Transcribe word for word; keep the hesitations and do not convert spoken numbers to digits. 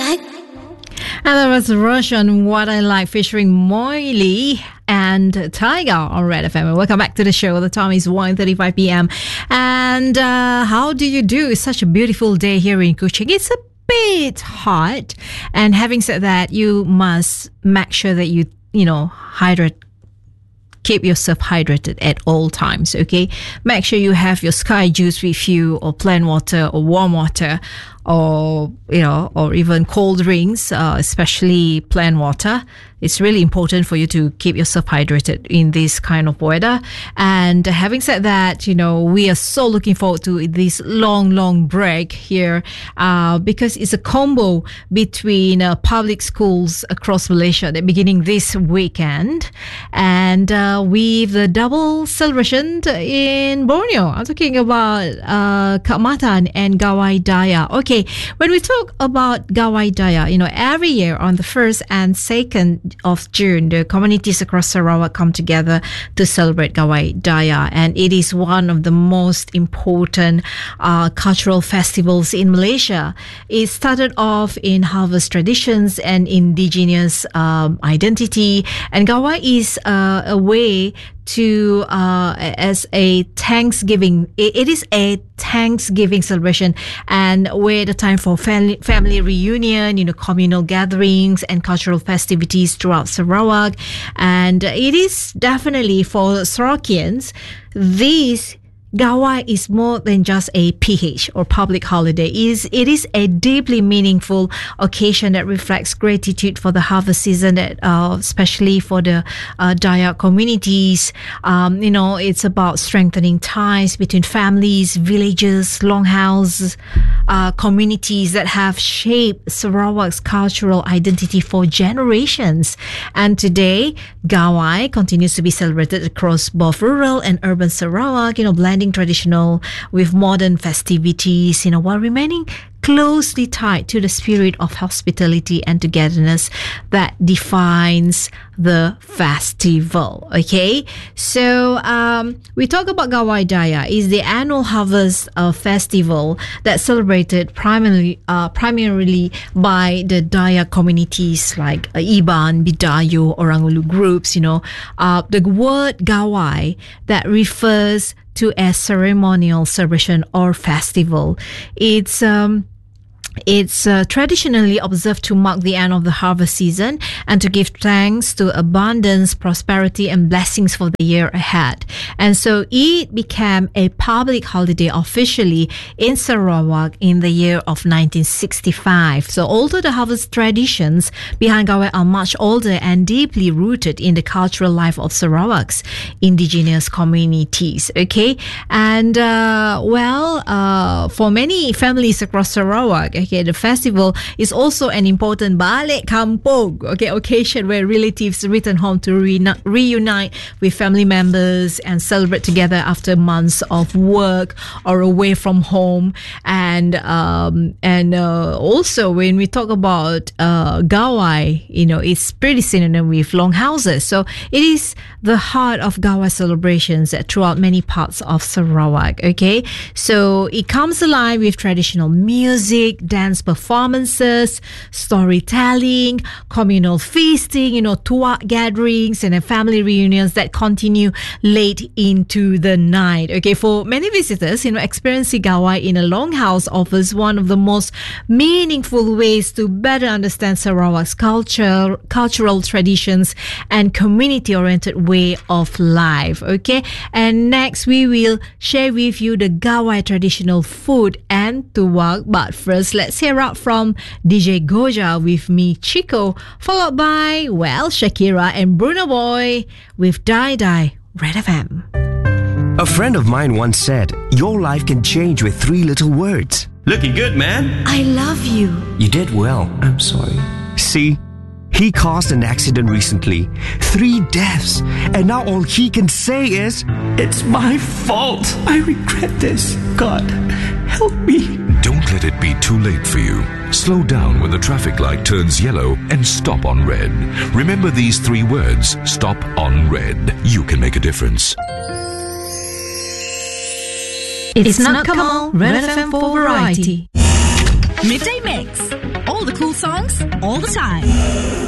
like. And that was Rush on What I Like featuring Moily and Tiger on Red F M. Welcome back to the show. The time is one thirty-five p.m. And uh, how do you do? It's such a beautiful day here in Kuching. It's a bit hot. And having said that, you must make sure that you, you know, hydrate. Keep yourself hydrated at all times, okay? Make sure you have your Sky Juice with you, or plain water, or warm water, or, you know, or even cold drinks, uh, especially plain water. It's really important for you to keep yourself hydrated in this kind of weather. And having said that, you know, we are so looking forward to this long, long break here uh, because it's a combo between uh, public schools across Malaysia. They're beginning this weekend. And uh, with the double celebration in Borneo. I'm talking about uh, Kaamatan and Gawai Daya. Okay, when we talk about Gawai Daya, you know, every year on the first and second of June, the communities across Sarawak come together to celebrate Gawai Daya, and it is one of the most important uh, cultural festivals in Malaysia. It started off in harvest traditions and indigenous um, identity, and Gawai is uh, a way to uh, as a Thanksgiving. It, it is a Thanksgiving celebration, and where the time for family family reunion, you know, communal gatherings and cultural festivities throughout Sarawak. And it is definitely for Sarawakians, this Gawai is more than just a P H or public holiday. It is, it is a deeply meaningful occasion that reflects gratitude for the harvest season, that uh, especially for the uh, Dayak communities. Um, you know, it's about strengthening ties between families, villages, longhouses, uh, communities that have shaped Sarawak's cultural identity for generations. And today, Gawai continues to be celebrated across both rural and urban Sarawak, you know, blending traditional with modern festivities, you know, while remaining closely tied to the spirit of hospitality and togetherness that defines the festival. Okay, so um, we talk about Gawai Daya is the annual harvest uh, festival that's celebrated primarily uh, primarily by the Dayak communities like uh, Iban, Bidayu, Orang Ulu groups. You know, uh, the word Gawai that refers to a ceremonial celebration or festival. It's um It's uh, traditionally observed to mark the end of the harvest season and to give thanks to abundance, prosperity, and blessings for the year ahead. And so it became a public holiday officially in Sarawak in the year of nineteen sixty-five. So although the harvest traditions behind Gawai are much older and deeply rooted in the cultural life of Sarawak's indigenous communities, okay? And, uh, well, uh, for many families across Sarawak, okay, the festival is also an important balik kampung, okay, occasion where relatives return home to reuni- reunite with family members and celebrate together after months of work or away from home. And um, and uh, also when we talk about uh, Gawai, you know, it's pretty synonym with longhouses. So it is the heart of Gawai celebrations throughout many parts of Sarawak, okay? So it comes alive with traditional music, dance performances, storytelling, communal feasting, you know, tuak gatherings and family reunions that continue late into the night. Okay, for many visitors, you know, experiencing Gawai in a longhouse offers one of the most meaningful ways to better understand Sarawak's culture, cultural traditions and community-oriented way of life. Okay, and next we will share with you the Gawai traditional food and tuak. But first, let's hear out from D J Goja with Me Chico, followed by, well, Shakira and Bruno Boy with Die Die, Red F M. A friend of mine once said, your life can change with three little words. Looking good, man. I love you. You did well. I'm sorry. See, he caused an accident recently. Three deaths. And now all he can say is, it's my fault. I regret this. God, help me. Don't let it be too late for you. Slow down when the traffic light turns yellow and stop on red. Remember these three words. Stop on red. You can make a difference. It's, it's not Kamal, Red F M for variety. Midday Mix. all the cool songs, all the time.